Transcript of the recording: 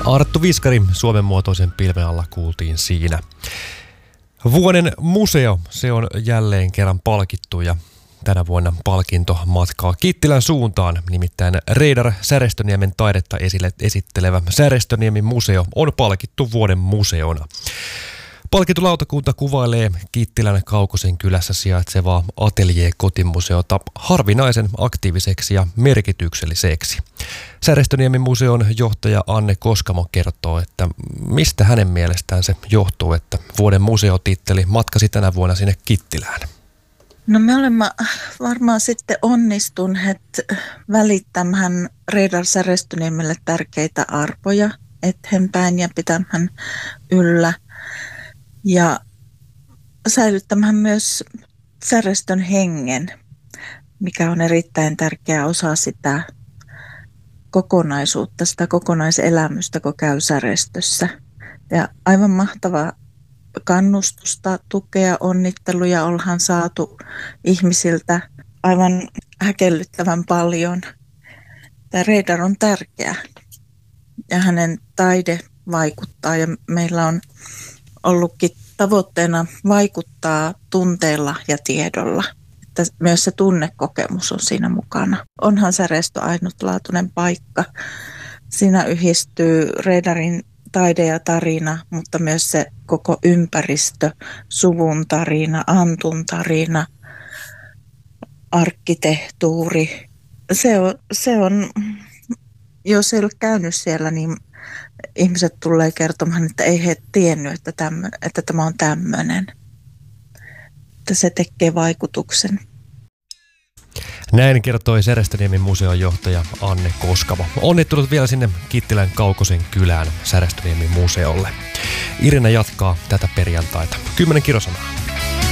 Arttu Viskari Suomen muotoisen pilven alla kuultiin siinä. Vuoden museo, se on jälleen kerran palkittu ja tänä vuonna palkinto matkaa Kittilän suuntaan. Nimittäin Reidar Särestöniemen taidetta esittelevä Särestöniemen museo on palkittu vuoden museona. Palkintolautakunta kuvailee Kittilän Kaukosen kylässä sijaitsevaa Atelier-kotimuseota harvinaisen aktiiviseksi ja merkitykselliseksi. Särestöniemen museon johtaja Anne Koskamo kertoo, että mistä hänen mielestään se johtuu, että vuoden museotitteli matkasi tänä vuonna sinne Kittilään. No me olemme varmaan sitten onnistuneet välittämään Reidar Särestöniemelle tärkeitä arvoja eteenpäin ja pitämään yllä. Ja säilyttämään myös Särestön hengen, mikä on erittäin tärkeä osa sitä kokonaisuutta, sitä kokonaiselämystä, kun käy Särestössä. Ja aivan mahtavaa kannustusta, tukea, onnitteluja ollaan saatu ihmisiltä aivan häkellyttävän paljon. Tämä Reidar on tärkeä ja hänen taide vaikuttaa ja meillä on ollutkin tavoitteena vaikuttaa tunteella ja tiedolla. Että myös se tunnekokemus on siinä mukana. Onhan Särestö ainutlaatuinen paikka. Siinä yhdistyy Reidarin taide ja tarina, mutta myös se koko ympäristö, suvun tarina, Antun tarina, arkkitehtuuri. Se on, jos ei ole käynyt siellä, niin ihmiset tulee kertomaan, että ei he tiennyt, että tämä on tämmöinen. Että se tekee vaikutuksen. Näin kertoi Särestöniemen museon johtaja Anne Koskamo. Onnittelut vielä sinne Kittilän Kaukosen kylään Särestöniemen museolle. Irina jatkaa tätä perjantaita. 10 kilosanaa.